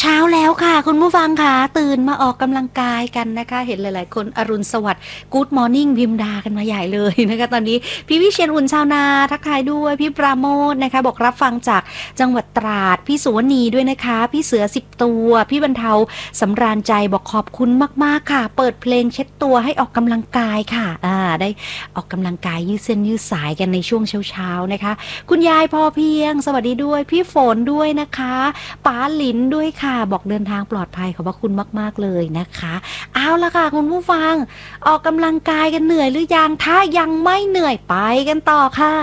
ช้าแล้วค่ะคุณผู้ฟังค่ะตื่นมาออกกำลังกายกันนะคะเห็นหลายๆคนอรุณสวัสดิ์ Good Morning พิมพ์ดากันมาใหญ่เลยนะคะตอนนี้พี่วิเชียรอุ่นชาวนาทักทายด้วยพี่ปราโมทย์นะคะบอกรับฟังจากจังหวัดตราดพี่สุวรรณีด้วยนะคะพี่เสือ10ตัวพี่บรรเทาสำราญใจบอกขอบคุณมากๆค่ะเปิดเพลงเช็ดตัวให้ออกกำลังกายค่ะได้ออกกำลังกายยืดเส้นยืดสายกันในช่วงเช้าๆนะคะคุณยายพอเพียงสวัสดีด้วยพี่ฝนด้วยนะคะป๋าหลินด้วยค่ะบอกเดินทางปลอดภัยขอบพระคุณมากๆเลยนะคะเอาละค่ะคุณผู้ฟังออกกำลังกายกันเหนื่อยหรือยังถ้ายังไม่เหนื่อยไปกันต่อค่ะ